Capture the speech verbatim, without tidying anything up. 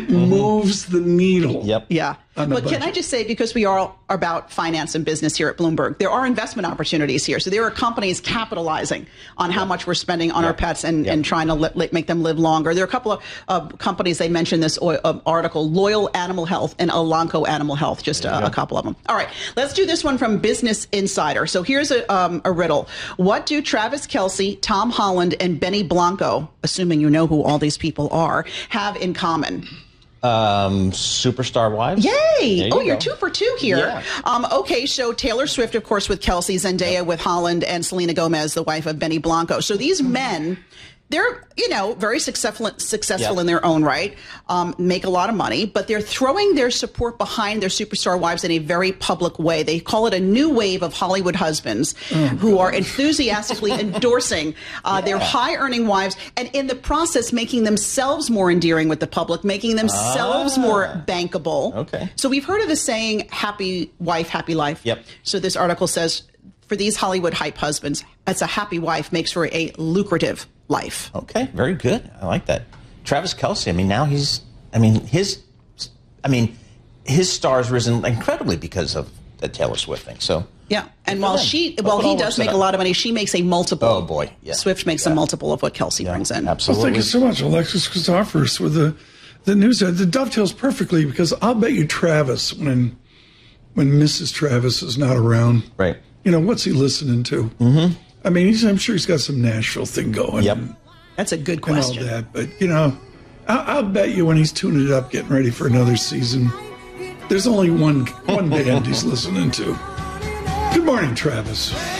moves the needle. Yep. Yeah. But can I just say, because we are about finance and business here at Bloomberg, there are investment opportunities here. So there are companies capitalizing on how much we're spending on yep. our pets and, yep. and trying to li- make them live longer. There are a couple of uh, companies, they mentioned this uh, article, Loyal Animal Health and Elanco Animal Health, just uh, a couple of them. All right, let's do this one from Business Insider. So here's a, um, a riddle. What do Travis Kelce, Tom Holland, and Benny Blanco, assuming you know who all these people are, have in common? Um, superstar wives. Yay! You oh, go. You're two for two here. Yeah. Um, okay, so Taylor Swift, of course, with Kelsey, Zendaya yep. with Holland, and Selena Gomez, the wife of Benny Blanco. So these men, they're, you know, very successful successful yep. in their own right, um, make a lot of money, but they're throwing their support behind their superstar wives in a very public way. They call it a new wave of Hollywood husbands oh, who gosh. are enthusiastically endorsing uh, yeah. their high-earning wives, and in the process making themselves more endearing with the public, making themselves ah. more bankable. Okay. So we've heard of the saying, happy wife, happy life. Yep. So this article says, for these Hollywood hype husbands, it's a happy wife makes for a lucrative life. Okay, very good. I like that. Travis Kelce, I mean, now he's, I mean, his, I mean, his star's risen incredibly because of the Taylor Swift thing. So yeah, and while she, while he does make a lot of money, she makes a multiple. Oh boy, yeah. Swift makes yeah. a multiple of what Kelce yeah, brings in. Absolutely. Well, thank you so much, Alexis Christophorous, with the the news. There. The dovetails perfectly, because I'll bet you Travis, when when Missus Travis is not around, right? You know, what's he listening to? Mm-hmm. I mean, he's, I'm sure he's got some Nashville thing going. Yep. And, That's a good question. And all that. But, you know, I'll, I'll bet you when he's tuning it up, getting ready for another season, there's only one one band he's listening to. Good morning, Travis.